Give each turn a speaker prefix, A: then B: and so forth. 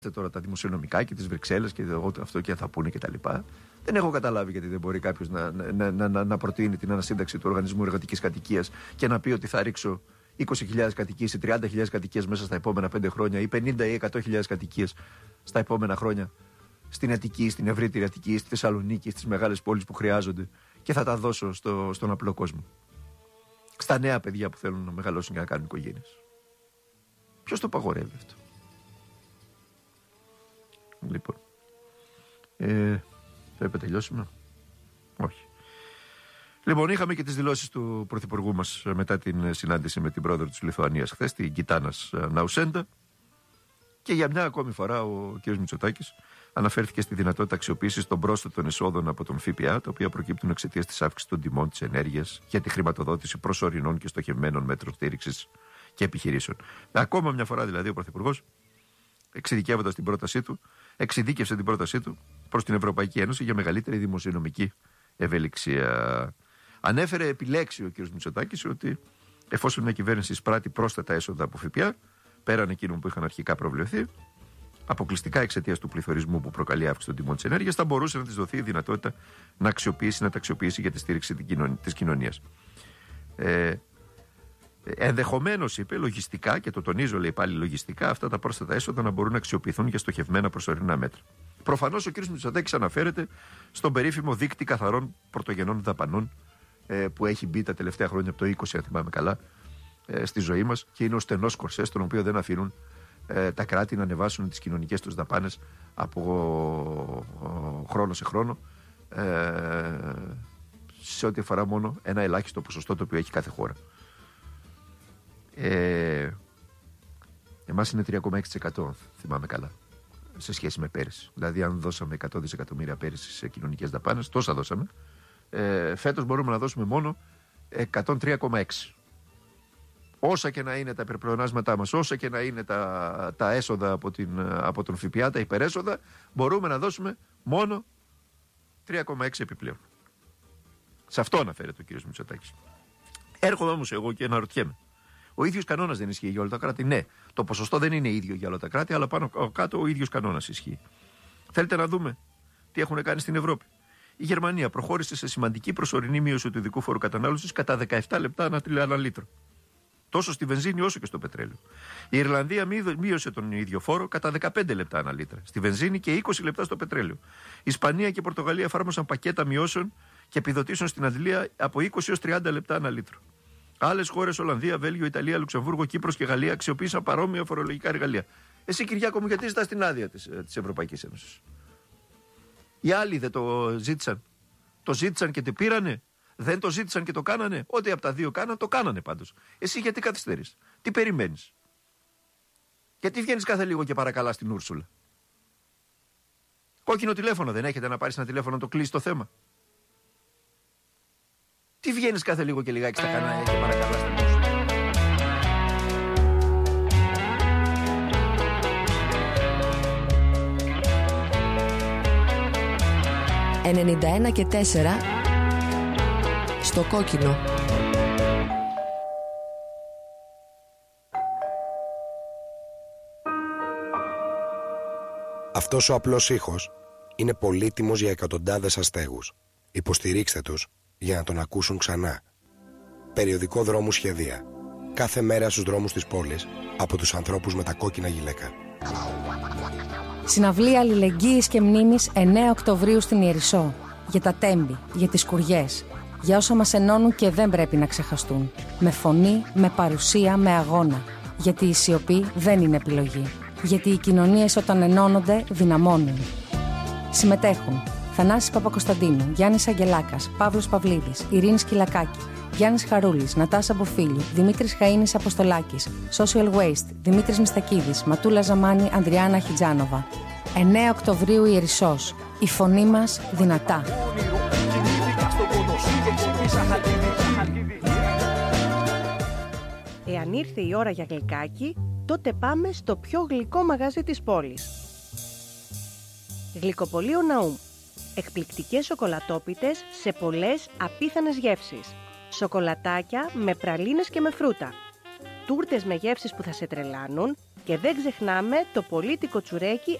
A: Τώρα τα δημοσιονομικά και τις Βρυξέλλες και αυτό και θα πούνε κτλ. Δεν έχω καταλάβει γιατί δεν μπορεί κάποιος να προτείνει την ανασύνταξη του Οργανισμού Εργατικής Κατοικίας και να πει ότι θα ρίξω 20.000 κατοικίες ή 30.000 κατοικίες μέσα στα επόμενα 5 χρόνια ή 50 ή 100.000 κατοικίες στα επόμενα χρόνια στην Αττική, στην ευρύτερη Αττική, στη Θεσσαλονίκη, στις μεγάλες πόλεις που χρειάζονται και θα τα δώσω στον απλό κόσμο. Στα νέα παιδιά που θέλουν να μεγαλώσουν και να κάνουν οικογένειες. Ποιος το παγορεύει αυτό? Λοιπόν, πρέπει να τελειώσουμε. Όχι. Λοιπόν, είχαμε και τις δηλώσεις του Πρωθυπουργού μας μετά την συνάντηση με την πρόεδρο της Λιθουανίας χθες, την Γκιτάνας Ναουσέντα. Και για μια ακόμη φορά ο κ. Μητσοτάκης αναφέρθηκε στη δυνατότητα αξιοποίησης των πρόσθετων εσόδων από τον ΦΠΑ, τα οποία προκύπτουν εξαιτίας της αύξησης των τιμών της ενέργειας για τη χρηματοδότηση προσωρινών και στοχευμένων μέτρων στήριξης και επιχειρήσεων. Ακόμα μια φορά δηλαδή ο Πρωθυπουργός, εξειδικεύοντας την πρότασή του, εξειδίκευσε την πρότασή του προς την Ευρωπαϊκή Ένωση για μεγαλύτερη δημοσιονομική ευελιξία. Ανέφερε επιλέξει ο κ. Μητσοτάκης ότι εφόσον μια κυβέρνηση εισπράττει πρόσθετα έσοδα από ΦΠΑ, πέραν εκείνων που είχαν αρχικά προβλεφθεί, αποκλειστικά εξαιτίας του πληθωρισμού που προκαλεί αύξηση των τιμών της ενέργειας, θα μπορούσε να της δοθεί η δυνατότητα να τα αξιοποιήσει για τη στήριξη της κοινωνίας. Ενδεχομένως, είπε, λογιστικά, και το τονίζω, λέει πάλι λογιστικά, αυτά τα πρόσθετα έσοδα να μπορούν να αξιοποιηθούν για στοχευμένα προσωρινά μέτρα. Προφανώς ο κ. Μητσοτάκης αναφέρεται στον περίφημο δείκτη καθαρών πρωτογενών δαπανών που έχει μπει τα τελευταία χρόνια από το 20, αν θυμάμαι καλά, στη ζωή μας και είναι ο στενός κορσές, τον οποίο δεν αφήνουν τα κράτη να ανεβάσουν τις κοινωνικές τους δαπάνες από χρόνο σε χρόνο, σε ό,τι αφορά μόνο ένα ελάχιστο ποσοστό το οποίο έχει κάθε χώρα. Εμάς είναι 3,6%, θυμάμαι καλά, σε σχέση με πέρυσι. Δηλαδή αν δώσαμε 100 δισεκατομμύρια πέρυσι σε κοινωνικές δαπάνες, τόσα δώσαμε, φέτος μπορούμε να δώσουμε μόνο 103,6. Όσα και να είναι τα υπερπλεονάσματά μας, όσα και να είναι τα έσοδα από τον ΦΠΑ, τα υπερέσοδα, μπορούμε να δώσουμε μόνο 3,6 επιπλέον. Σε αυτό αναφέρεται ο κ. Μητσοτάκης. Έρχομαι όμως εγώ και αναρωτιέμαι. Ο ίδιος κανόνας δεν ισχύει για όλα τα κράτη? Ναι, το ποσοστό δεν είναι ίδιο για όλα τα κράτη, αλλά πάνω κάτω ο ίδιος κανόνας ισχύει. Θέλετε να δούμε τι έχουν κάνει στην Ευρώπη? Η Γερμανία προχώρησε σε σημαντική προσωρινή μείωση του ειδικού φόρου κατανάλωσης κατά 17 λεπτά ανά λίτρο. Τόσο στη βενζίνη όσο και στο πετρέλαιο. Η Ιρλανδία μείωσε τον ίδιο φόρο κατά 15 λεπτά ανά λίτρα στη βενζίνη και 20 λεπτά στο πετρέλαιο. Η Ισπανία και η Πορτογαλία εφάρμοσαν πακέτα μειώσεων και επιδοτήσεων στην αντλία από 20 έως 30 λεπτά ανά λίτρο. Άλλες χώρες, Ολλανδία, Βέλγιο, Ιταλία, Λουξεμβούργο, Κύπρος και Γαλλία, αξιοποίησαν παρόμοια φορολογικά εργαλεία. Εσύ, Κυριάκο μου, γιατί ζητάς την άδεια της Ευρωπαϊκής Ένωσης? Οι άλλοι δεν το ζήτησαν? Το ζήτησαν και το πήρανε? Δεν το ζήτησαν και το κάνανε? Ό,τι από τα δύο κάναν, το κάνανε πάντως. Εσύ γιατί καθυστερείς? Τι περιμένεις? Γιατί βγαίνεις κάθε λίγο και παρακαλάς την Ούρσουλα? Κόκκινο τηλέφωνο δεν έχετε να πάρεις ένα τηλέφωνο να το κλείσει το θέμα? Τι βγαίνεις κάθε λίγο και λιγάκι στα κανάλια και παρακαλάς την Ούρσουλα?
B: 91,4 στο κόκκινο.
C: Αυτός ο απλός ήχος είναι πολύτιμος για εκατοντάδες αστέγους. Υποστηρίξτε τους για να τον ακούσουν ξανά. Περιοδικό Δρόμου Σχεδία. Κάθε μέρα στους δρόμους της πόλης από τους ανθρώπους με τα κόκκινα γυλαίκα.
D: Συναυλία αλληλεγγύης και μνήμης 9 Οκτωβρίου στην Ιερισσό. Για τα τέμπη, για τις σκουριές. Για όσα μας ενώνουν και δεν πρέπει να ξεχαστούν. Με φωνή, με παρουσία, με αγώνα. Γιατί η σιωπή δεν είναι επιλογή. Γιατί οι κοινωνίες όταν ενώνονται δυναμώνουν. Συμμετέχουν Θανάσης Παπακοσταντίνου, Γιάννης Αγγελάκας, Παύλος Παυλίδης, Ειρήνη Σκυλακάκη, Γιάννης Χαρούλης, Νατάσα Μποφίλιου, Δημήτρης Χαΐνης Αποστολάκης, Social Waste, Δημήτρης Μιστακίδης, Ματούλα Ζαμάνη, Ανδριάννα Χιτζάνοβα. 9 Οκτωβρίου Ιερισσός. Η φωνή μας δυνατά.
E: Εάν ήρθε η ώρα για γλυκάκι, τότε πάμε στο πιο γλυκό μαγαζί της πόλης. Γλυκοπωλείο Ναούμ. Εκπληκτικές σοκολατόπιτες σε πολλές απίθανες γεύσεις. Σοκολατάκια με πραλίνες και με φρούτα. τούρτες με γεύσεις που θα σε τρελάνουν και δεν ξεχνάμε το πολύτικο τσουρέκι